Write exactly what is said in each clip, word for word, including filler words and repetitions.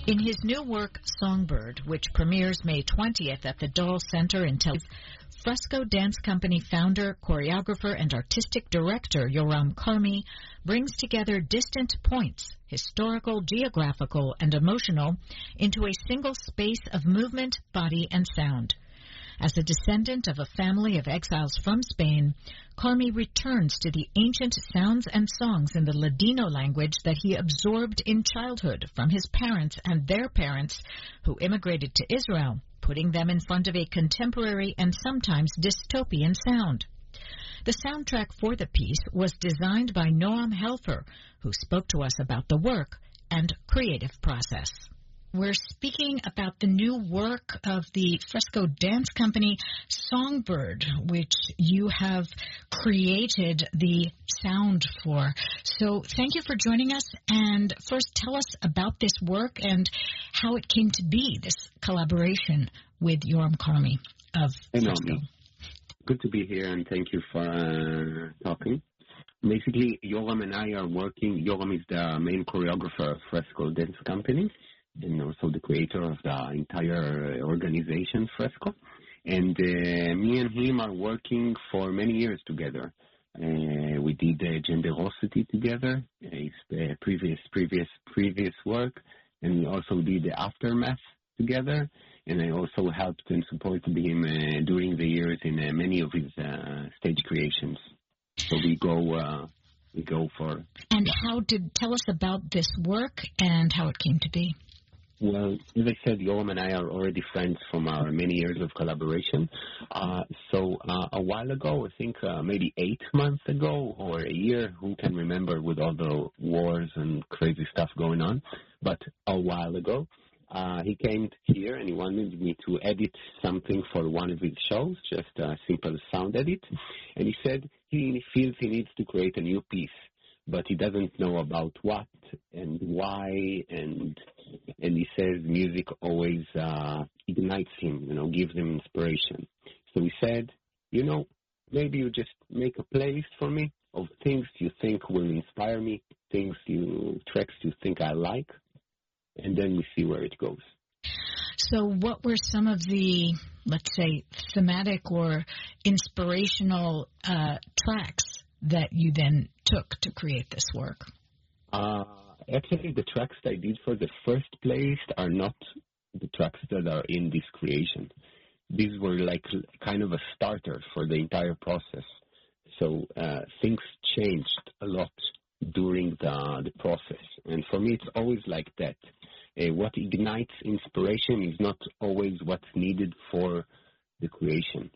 In his new work, Songbird, which premieres May twentieth at the Dole Center in Tel Aviv, Fresco Dance Company founder, choreographer, and artistic director Yoram Karmi brings together distant points, historical, geographical, and emotional, into a single space of movement, body, and sound. As a descendant of a family of exiles from Spain, Karmi returns to the ancient sounds and songs in the Ladino language that he absorbed in childhood from his parents and their parents who immigrated to Israel, putting them in front of a contemporary and sometimes dystopian sound. The soundtrack for the piece was designed by Noam Helfer, who spoke to us about the work and creative process. We're speaking about the new work of the Fresco Dance Company, Songbird, which you have created the sound for. So thank you for joining us. And first, tell us about this work and how it came to be, this collaboration with Yoram Karmi of Hey, Fresco. Naomi. Good to be here, and thank you for uh, talking. Basically, Yoram and I are working. Yoram is the main choreographer of Fresco Dance Company, and also the creator of the entire organization, Fresco. And uh, me and him are working for many years together. Uh, we did uh, Genderosity together, uh, his uh, previous, previous, previous work, and we also did the Aftermath together. And I also helped and supported him uh, during the years in uh, many of his uh, stage creations. So we go, uh, we go for. And how did tell us about this work and how it came to be? Well, as I said, Yoram and I are already friends from our many years of collaboration. Uh, so uh, a while ago, I think uh, maybe eight months ago or a year, who can remember with all the wars and crazy stuff going on, but a while ago, uh, he came here and he wanted me to edit something for one of his shows, just a simple sound edit. And he said he feels he needs to create a new piece, but he doesn't know about what and why, and and he says music always uh, ignites him, you know, gives him inspiration. So he said, you know, maybe you just make a playlist for me of things you think will inspire me, things you, tracks you think I like, and then we see where it goes. So what were some of the, let's say, thematic or inspirational uh, tracks that you then took to create this work? Uh, actually, the tracks that I did for the first playlist are not the tracks that are in this creation. These were like kind of a starter for the entire process. So uh, things changed a lot during the, the process. And for me, it's always like that. Uh, what ignites inspiration is not always what's needed for the creation.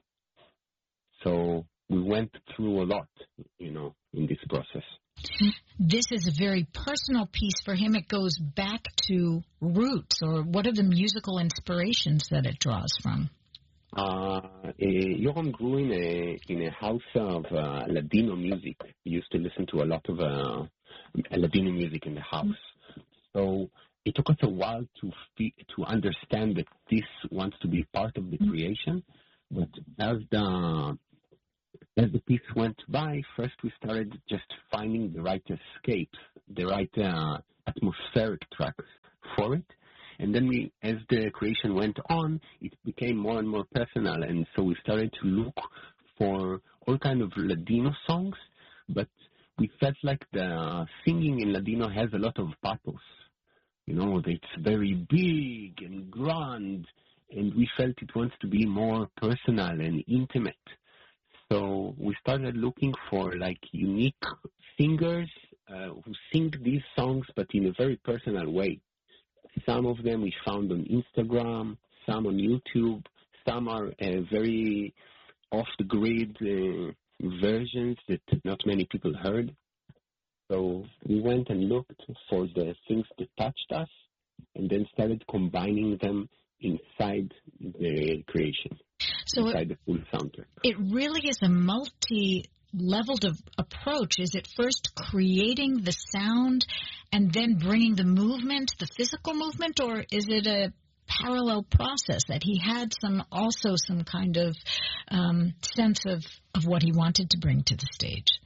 So we went through a lot, you know, in this process. This is a very personal piece for him. It goes back to roots, or what are the musical inspirations that it draws from? Uh, uh, Yoram grew in a in a house of uh, Ladino music. He used to listen to a lot of uh, Ladino music in the house. So it took us a while to fe- to understand that this wants to be part of the creation. But as the As the piece went by, first we started just finding the right escapes, the right uh, atmospheric tracks for it. And then we, as the creation went on, it became more and more personal. And so we started to look for all kind of Ladino songs, but we felt like the singing in Ladino has a lot of pathos. You know, it's very big and grand, and we felt it wants to be more personal and intimate. So we started looking for like unique singers uh, who sing these songs, but in a very personal way. Some of them we found on Instagram, some on YouTube, some are uh, very off-the-grid uh, versions that not many people heard. So we went and looked for the things that touched us and then started combining them inside the creation. So inside it, the full soundtrack. It really is a multi-leveled of approach. Is it first creating the sound and then bringing the movement, the physical movement, or is it a parallel process that he had some also some kind of um, sense of, of what he wanted to bring to the stage?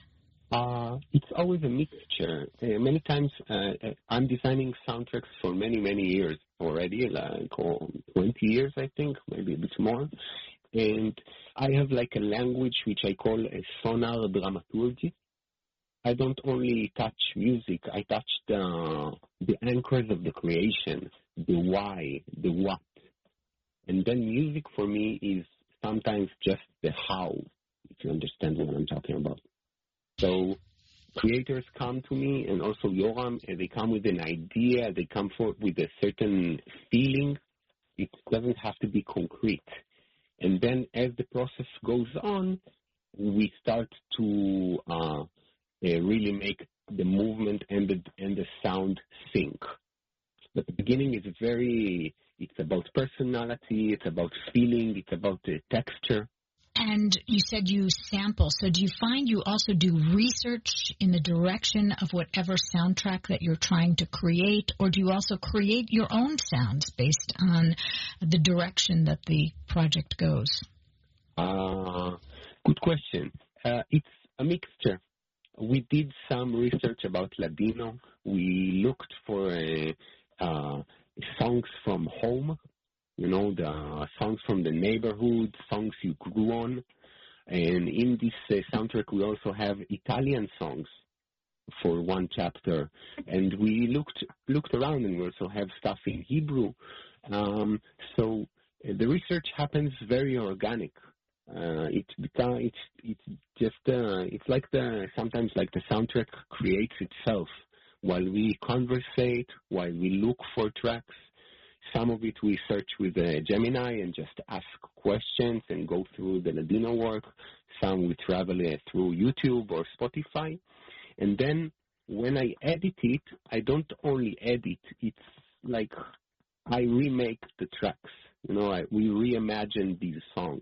Uh, it's always a mixture. Uh, many times uh, uh, I'm designing soundtracks for many, many years already, like oh, twenty years, I think, maybe a bit more. And I have like a language which I call a sonar dramaturgy. I don't only touch music, I touch the, the anchors of the creation, the why, the what. And then music for me is sometimes just the how, if you understand what I'm talking about. So creators come to me, and also Yoram, and they come with an idea, they come for with a certain feeling. It doesn't have to be concrete. And then as the process goes on, we start to uh, uh, really make the movement and the, and the sound sync. But the beginning is very, it's about personality, it's about feeling, it's about the texture. And you said you sample, so do you find you also do research in the direction of whatever soundtrack that you're trying to create, or do you also create your own sounds based on the direction that the project goes? Uh, good question. Uh, it's a mixture. We did some research about Ladino. We looked for uh, uh, songs from home. You know, the songs from the neighborhood, songs you grew on. And in this uh, soundtrack, we also have Italian songs for one chapter. And we looked looked around, and we also have stuff in Hebrew. Um, so uh, the research happens very organic. Uh, it's become, it's it's just uh, it's like the sometimes like the soundtrack creates itself while we conversate, while we look for tracks. Some of it we search with uh, Gemini and just ask questions and go through the Ladino work. Some we travel uh, through YouTube or Spotify. And then when I edit it, I don't only edit. It's like I remake the tracks. You know, I, we reimagine these songs.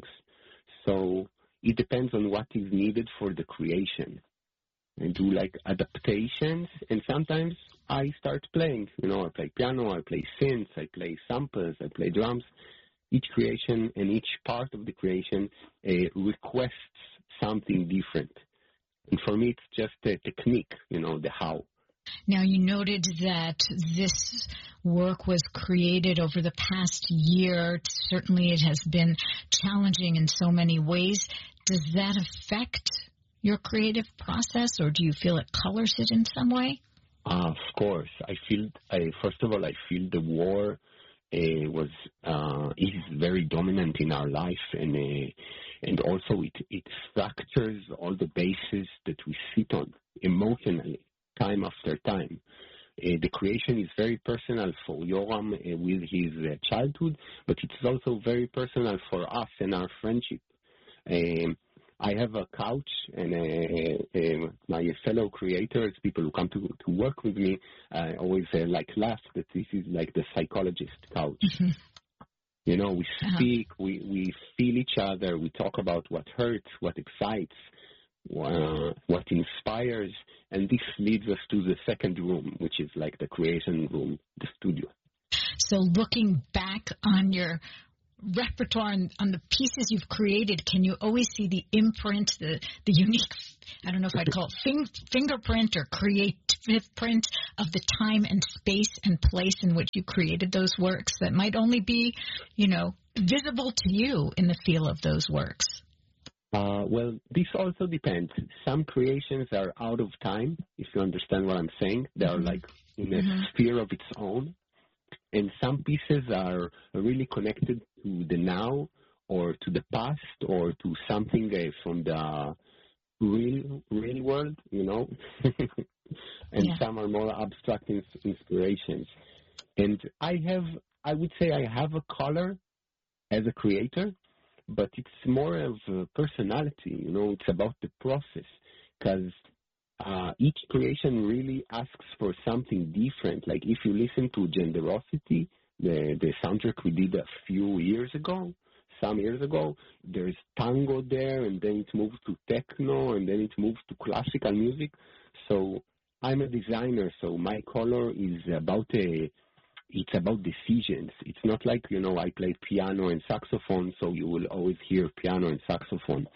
So it depends on what is needed for the creation. I do like adaptations, and sometimes I start playing. You know, I play piano, I play synths, I play samples, I play drums. Each creation and each part of the creation uh, requests something different. And for me, it's just a technique, you know, the how. Now, you noted that this work was created over the past year. Certainly it has been challenging in so many ways. Does that affect your creative process, or do you feel it colors it in some way? Uh, of course. I feel, I, first of all, I feel the war uh, was uh, is very dominant in our life, and uh, and also it, it fractures all the bases that we sit on emotionally, time after time. Uh, the creation is very personal for Yoram uh, with his uh, childhood, but it's also very personal for us and our friendship. Um, I have a couch, and uh, uh, my fellow creators, people who come to, to work with me, uh, always uh, like laugh that this is like the psychologist couch. Mm-hmm. You know, we speak, uh-huh. we, we feel each other, we talk about what hurts, what excites, uh, what inspires, and this leads us to the second room, which is like the creation room, the studio. So looking back on your repertoire and on the pieces you've created, can you always see the imprint, the the unique, I don't know if I'd call it fing, fingerprint or creative print of the time and space and place in which you created those works that might only be, you know, visible to you in the feel of those works? Uh, well, this also depends. Some creations are out of time, if you understand what I'm saying. They are mm-hmm. like in a mm-hmm. sphere of its own. And some pieces are really connected to the now or to the past or to something uh, from the real real world, you know. And yeah. Some are more abstract ins- inspirations. And I have, I would say I have a color as a creator, but it's more of a personality, you know. It's about the process, because Uh, each creation really asks for something different. Like if you listen to Genderosity, the, the soundtrack we did a few years ago, some years ago, there's tango there, and then it moves to techno, and then it moves to classical music. So I'm a designer, so my color is about a, it's about decisions. It's not like, you know, I play piano and saxophone, so you will always hear piano and saxophone.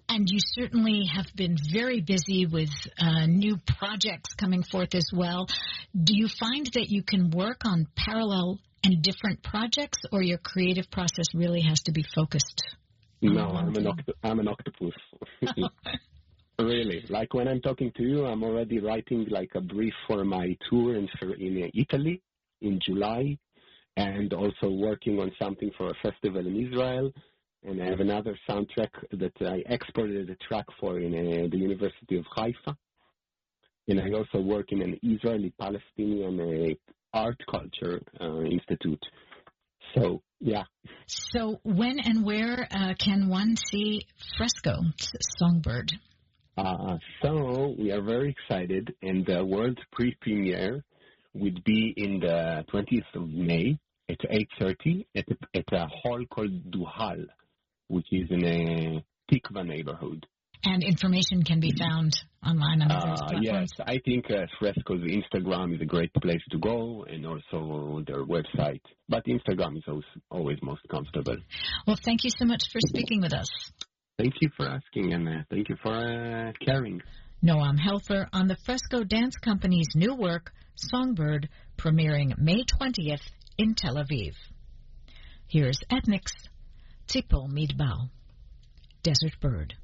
And you certainly have been very busy with uh, new projects coming forth as well. Do you find that you can work on parallel and different projects, or your creative process really has to be focused? No, I'm an, oct- I'm an octopus. Really. Like when I'm talking to you, I'm already writing like a brief for my tour in, in Italy in July, and also working on something for a festival in Israel. And I have another soundtrack that I exported a track for in uh, the University of Haifa. And I also work in an Israeli-Palestinian uh, art culture uh, institute. So, yeah. So when and where uh, can one see Fresco Songbird? Uh, so we are very excited, and the world pre-premiere would be in the twentieth of May at eight thirty at a, at a hall called Duhal, which is in a Tikva neighborhood. And information can be found online on those uh, platforms? Yes, I think uh, Fresco's Instagram is a great place to go, and also their website. But Instagram is always, always most comfortable. Well, thank you so much for speaking with us. Thank you for asking, and uh, thank you for uh, caring. Noam Helfer on the Fresco Dance Company's new work, Songbird, premiering May twentieth in Tel Aviv. Here's Ethnics, Tzipor Midbar, Desert Bird.